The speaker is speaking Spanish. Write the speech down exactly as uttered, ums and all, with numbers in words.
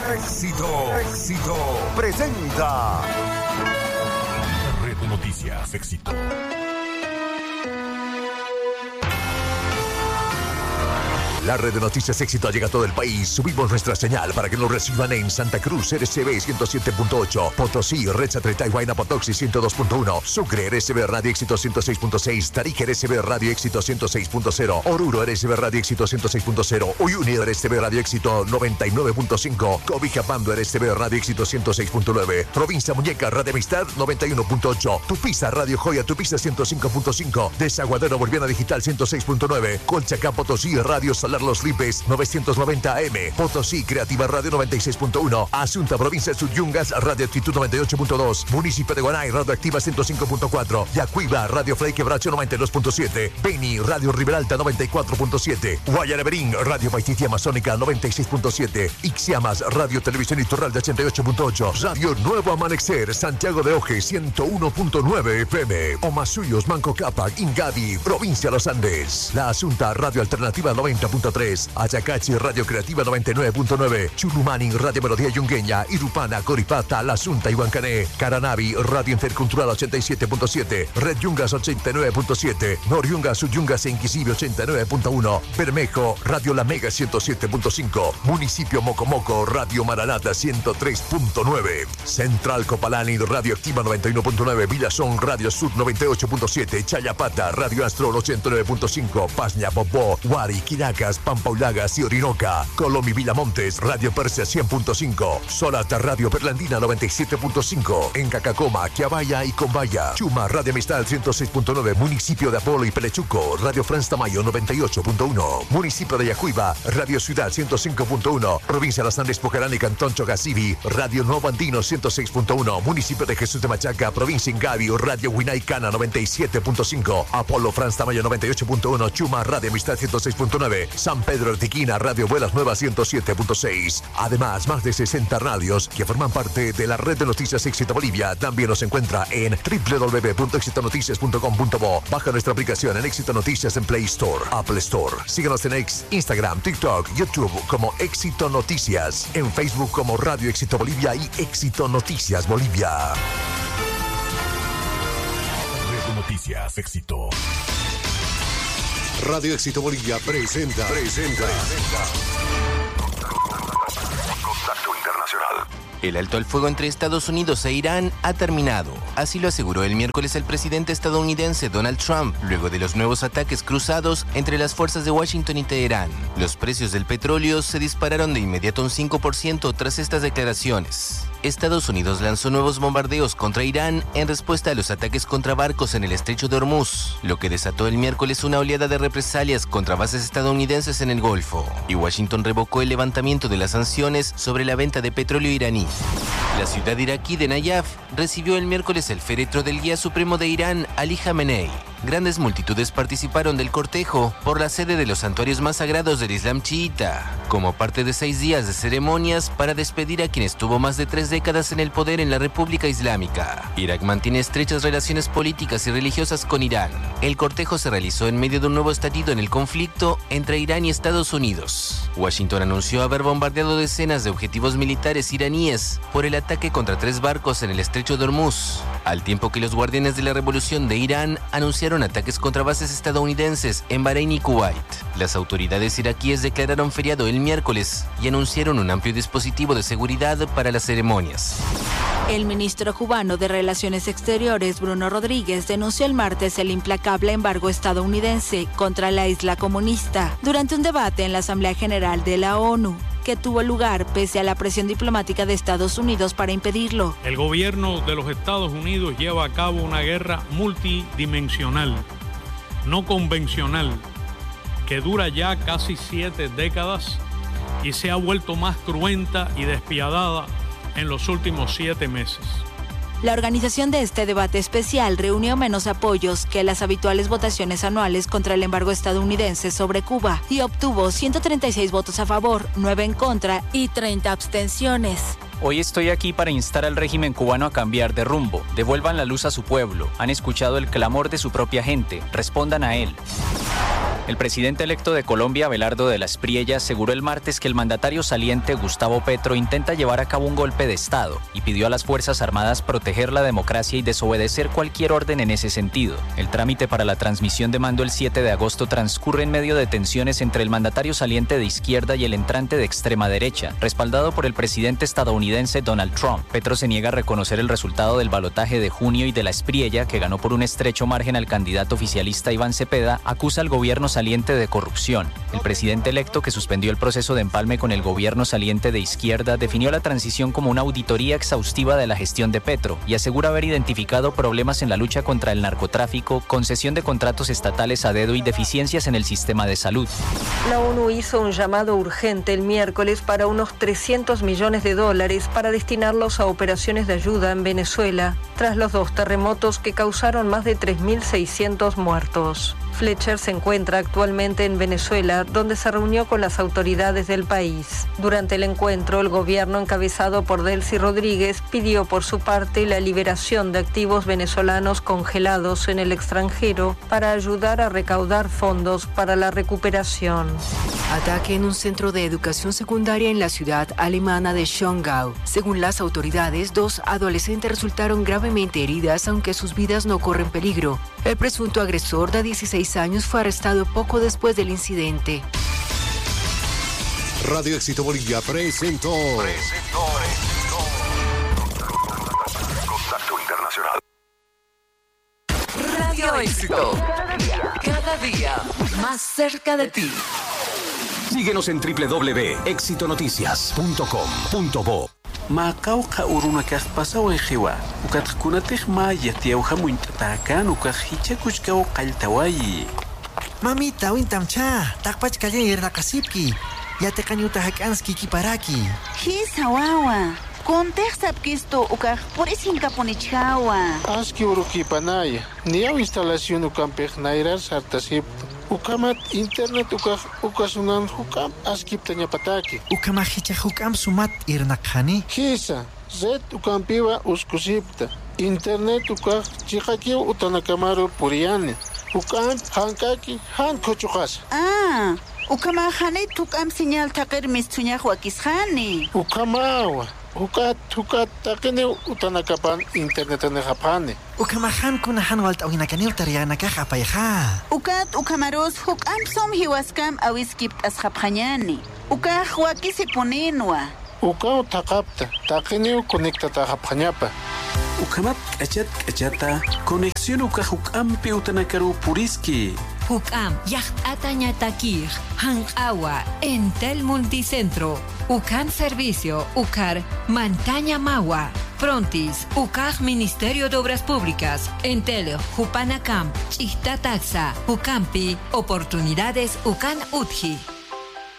Éxito, éxito, presenta Red de Noticias, Éxito. La red de noticias Éxito llega a todo el país. Subimos nuestra señal para que nos reciban en Santa Cruz, R C B ciento siete punto ocho, Potosí, Recha treinta y Huayna Potoxi ciento dos punto uno, Sucre, R C B Radio Éxito ciento seis punto seis, Tarija, R C B Radio Éxito ciento seis punto cero, Oruro, R C B Radio Éxito ciento seis punto cero, Uyuni, R C B Radio Éxito noventa y nueve punto cinco, Cobijapando, R C B Radio Éxito ciento seis punto nueve, Provincia Muñeca, Radio Amistad noventa y uno punto ocho, Tupiza, Radio Joya, Tupiza ciento cinco punto cinco, Desaguadero Boliviana Digital ciento seis punto nueve, Colchacán, Potosí, Radio Salar Los Lipes novecientos noventa A M, Potosí Creativa Radio noventa y seis punto uno, Asunta Provincia de Sudyungas Radio Actitud noventa y ocho punto dos, Municipio de Guanay Radio Activa ciento cinco punto cuatro, Yacuiba Radio Frei Quebracho noventa y dos punto siete, Beni Radio Riberalta noventa y cuatro punto siete, Guayaneberín Radio Paititi Amazónica noventa y seis punto siete, Ixiamas Radio Televisión Iturralde ochenta y ocho punto ocho, Radio Nuevo Amanecer Santiago de Oje ciento uno punto nueve F M, Omasuyos Manco Cápac Ingavi Provincia de los Andes, La Asunta Radio Alternativa noventa punto tres, Ayacachi Radio Creativa noventa y nueve punto nueve, Chulumani Radio Melodía Yungueña, Irupana, Coripata, La Asunta y Huancané, Caranavi Radio Intercultural ochenta y siete punto siete, Red Yungas ochenta y nueve punto siete, Noriungas Suyungas e Inquisible ochenta y nueve punto uno, Bermejo Radio La Mega ciento siete punto cinco, Municipio Mocomoco Radio Maranata ciento tres punto nueve, Central Copalani Radio Activa noventa y uno punto nueve, Villazón Radio Sud noventa y ocho punto siete, Chayapata Radio Astro ochenta y nueve punto cinco, Pasña Popó, Huari, Quiracas, Pampa Ulagas y Orinoca, Colomi Villamontes, Radio Persia cien punto cinco, Solata Radio Perlandina noventa y siete punto cinco, en Cacacoma, Quiabaya y Combaya, Chuma Radio Amistad ciento seis punto nueve, Municipio de Apolo y Pelechuco, Radio Franz Tamayo noventa y ocho punto uno, Municipio de Yacuiba, Radio Ciudad ciento cinco punto uno, Provincia de Los Andes Pocarán y Cantón Chocasibi, Radio Nuevo Andino ciento seis punto uno, Municipio de Jesús de Machaca, Provincia Ingavi, Radio Huinaicana noventa y siete punto cinco, Apolo Franz Tamayo noventa y ocho punto uno, Chuma Radio Amistad ciento seis punto nueve, San Pedro Artiquina Radio Vuelas Nuevas ciento siete punto seis. Además, más de sesenta radios que forman parte de la red de noticias Éxito Bolivia. También nos encuentra en doble u doble u doble u punto éxito noticias punto com punto bo. Baja nuestra aplicación en Éxito Noticias en Play Store, Apple Store. Síguenos en X, Instagram, TikTok, YouTube como Éxito Noticias. En Facebook como Radio Éxito Bolivia y Éxito Noticias Bolivia. Red de Noticias Éxito. Radio Éxito Bolivia presenta, presenta, presenta. Contacto Internacional. El alto al fuego entre Estados Unidos e Irán ha terminado. Así lo aseguró el miércoles el presidente estadounidense Donald Trump, luego de los nuevos ataques cruzados entre las fuerzas de Washington y Teherán. Los precios del petróleo se dispararon de inmediato un cinco por ciento tras estas declaraciones. Estados Unidos lanzó nuevos bombardeos contra Irán en respuesta a los ataques contra barcos en el estrecho de Hormuz, lo que desató el miércoles una oleada de represalias contra bases estadounidenses en el Golfo. Y Washington revocó el levantamiento de las sanciones sobre la venta de petróleo iraní. La ciudad iraquí de Nayaf recibió el miércoles el féretro del guía supremo de Irán, Ali Khamenei. Grandes multitudes participaron del cortejo por la sede de los santuarios más sagrados del Islam chiita, como parte de seis días de ceremonias para despedir a quien estuvo más de tres décadas en el poder en la República Islámica. Irak mantiene estrechas relaciones políticas y religiosas con Irán. El cortejo se realizó en medio de un nuevo estallido en el conflicto entre Irán y Estados Unidos. Washington anunció haber bombardeado decenas de objetivos militares iraníes por el ataque contra tres barcos en el estrecho de Hormuz, al tiempo que los guardianes de la revolución de Irán anunciaron ataques contra bases estadounidenses en Bahrein y Kuwait. Las autoridades iraquíes declararon feriado el miércoles y anunciaron un amplio dispositivo de seguridad para las ceremonias. El ministro cubano de Relaciones Exteriores, Bruno Rodríguez, denunció el martes el implacable embargo estadounidense contra la isla comunista durante un debate en la Asamblea General de la ONU, que tuvo lugar pese a la presión diplomática de Estados Unidos para impedirlo. El gobierno de los Estados Unidos lleva a cabo una guerra multidimensional, no convencional, que dura ya casi siete décadas y se ha vuelto más cruenta y despiadada en los últimos siete meses. La organización de este debate especial reunió menos apoyos que las habituales votaciones anuales contra el embargo estadounidense sobre Cuba y obtuvo ciento treinta y seis votos a favor, nueve en contra y treinta abstenciones. Hoy estoy aquí para instar al régimen cubano a cambiar de rumbo. Devuelvan la luz a su pueblo. Han escuchado el clamor de su propia gente. Respondan a él. El presidente electo de Colombia, Abelardo de la Espriella, aseguró el martes que el mandatario saliente, Gustavo Petro, intenta llevar a cabo un golpe de Estado y pidió a las Fuerzas Armadas proteger la democracia y desobedecer cualquier orden en ese sentido. El trámite para la transmisión de mando el siete de agosto transcurre en medio de tensiones entre el mandatario saliente de izquierda y el entrante de extrema derecha, respaldado por el presidente estadounidense Donald Trump. Petro se niega a reconocer el resultado del balotaje de junio y de la Espriella, que ganó por un estrecho margen al candidato oficialista Iván Cepeda, acusa al gobierno saliente saliente de corrupción. El presidente electo, que suspendió el proceso de empalme con el gobierno saliente de izquierda, definió la transición como una auditoría exhaustiva de la gestión de Petro y asegura haber identificado problemas en la lucha contra el narcotráfico, concesión de contratos estatales a dedo y deficiencias en el sistema de salud. La ONU hizo un llamado urgente el miércoles para unos trescientos millones de dólares para destinarlos a operaciones de ayuda en Venezuela, tras los dos terremotos que causaron más de tres mil seiscientos muertos. Fletcher se encuentra actualmente en Venezuela, donde se reunió con las autoridades del país. Durante el encuentro, el gobierno encabezado por Delcy Rodríguez pidió por su parte la liberación de activos venezolanos congelados en el extranjero para ayudar a recaudar fondos para la recuperación. Ataque en un centro de educación secundaria en la ciudad alemana de Schongau. Según las autoridades, dos adolescentes resultaron gravemente heridas, aunque sus vidas no corren peligro. El presunto agresor de dieciséis años fue arrestado poco después del incidente. Radio Éxito Bolivia presentó. Presentó. Contacto Internacional. Radio Éxito. Cada día más cerca de ti. Síguenos en doble u doble u doble u punto éxito noticias punto com punto bo. Macauca uruna que pasado en Jehová, ucatcunatej maya tiauja muintatacan, ucajicha cuscao caltawai. Mamita, wintamcha, takpach kalir nakasipki, yate kanyuta hakanski kiparaki. Hisa wawa, contexta kisto ukaj por isin kaponichawa. Aski uruki panaya, niau instalación ukampej nairar sartasip. Ukamat internet ukaj ukasunan hukam askip tanya pataki. Ukamahicha hukam sumat irnakhani. Hisa, zet ukampiwa uskusipta. Internet ukaj chikakiu utanakamaru puriane. Ukam hankaki han kochukas. Ah, ukamahane tukam señal takir mistunyah wakishani. Ukamawa. Ukat ukat takene utanakapan internet ne japane. Ukamahan kunahan walt awinakani utariana ka japayha. Ukat ukamaros hukam som hiwaskam awiskip as japanyani. Ukah wakisiponenwa. Ukao takapta takene conecta ta japanyapa. Ukamat kachat kachata conexión ukah ukampi utanakaru puriski. Hukam, yacht ataña takir, hang agua, Entel Multicentro, Ucan Servicio, Ucar, Montaña Magua, Prontis, Ucar Ministerio de Obras Públicas, Entel, Jupanacam, Chista Taxa, Ucampi, Oportunidades Ucan Utji.